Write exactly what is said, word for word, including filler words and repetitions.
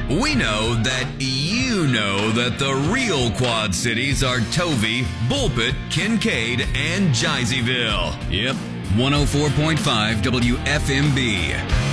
We know that you know that the real Quad Cities are Tovey, Bulpett, Kincaid, and Jeiseyville. Yep, one oh four point five W F M B.